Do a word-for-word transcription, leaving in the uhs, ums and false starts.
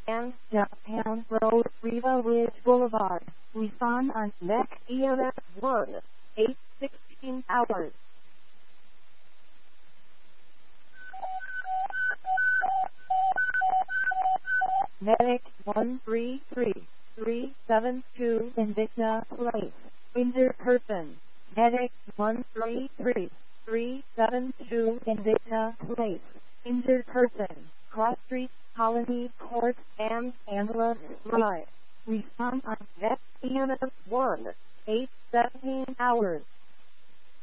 and Japan Road, Riva Ridge Boulevard. Respond on next E M S one, eight sixteen hours. Medic one three three, three seven two Invicta Place. Injured person. Medic one three three, three seven two Invicta Place. Injured person. Cross Street, Colony Court, and Ambulance Drive. Respond on next E M S one, eight seventeen hours.